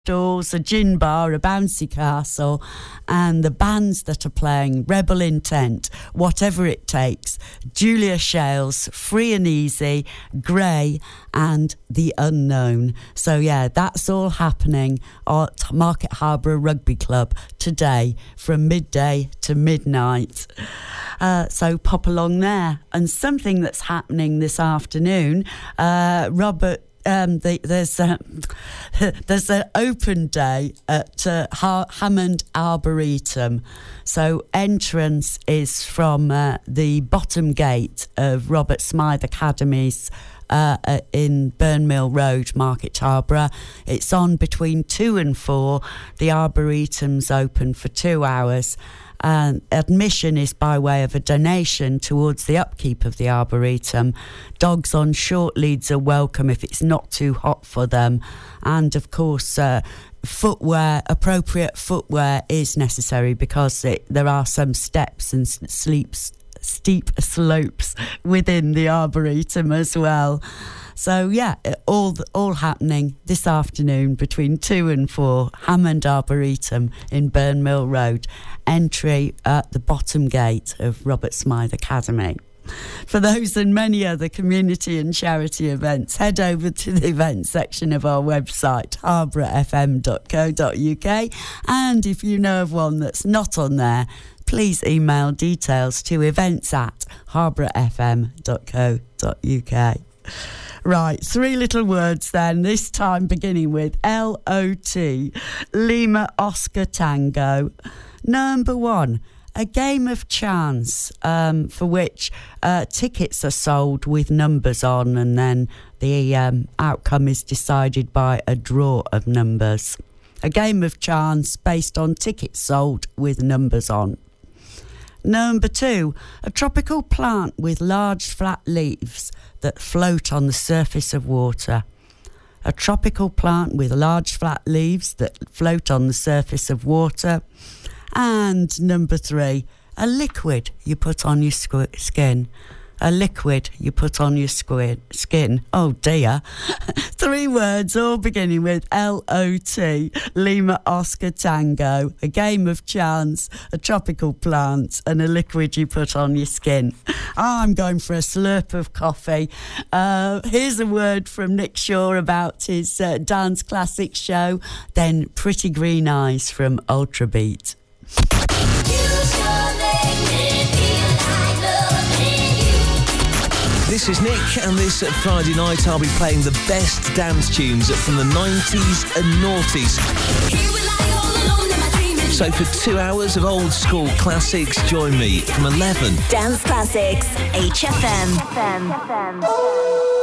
stalls, a gin bar, a bouncy castle, and the bands that are playing: Rebel Intent, Whatever It Takes, Julia Shales, Free and Easy, Grey, and The Unknown. So yeah, that's all happening at Market Harborough Rugby Club today from midday to midnight. So pop along there. And something that's happening this afternoon, Robert, there's an open day at Hammond Arboretum. So entrance is from the bottom gate of Robert Smythe Academy's in Burnmill Road, Market Harborough. It's on between 2 and 4. The Arboretum's open for 2 hours. Admission is by way of a donation towards the upkeep of the Arboretum. Dogs on short leads are welcome if it's not too hot for them. And of course, footwear, appropriate footwear is necessary because there are some steps and steep slopes within the Arboretum as well. So yeah, all happening this afternoon between 2 and 4, Hammond Arboretum in Burnmill Road. Entry at the bottom gate of Robert Smythe Academy. For those and many other community and charity events, head over to the events section of our website, harbourfm.co.uk. And if you know of one that's not on there, please email details to events@harbourfm.co.uk. Right, 3 little words then, this time beginning with LOT, Lima Oscar Tango. Number 1, a game of chance for which tickets are sold with numbers on, and then the outcome is decided by a draw of numbers. A game of chance based on tickets sold with numbers on. Number 2, a tropical plant with large flat leaves that float on the surface of water. A tropical plant with large flat leaves that float on the surface of water. And number 3, a liquid you put on your skin. A liquid you put on your skin. Oh dear. 3 words, all beginning with LOT, Lima Oscar Tango. A game of chance, a tropical plant, and a liquid you put on your skin. I'm going for a slurp of coffee. Here's a word from Nick Shaw about his dance classic show. Then Pretty Green Eyes from Ultra Beat. This is Nick, and this Friday night I'll be playing the best dance tunes from the 90s and noughties. So for 2 hours of old school classics, join me from 11. Dance Classics, HFM.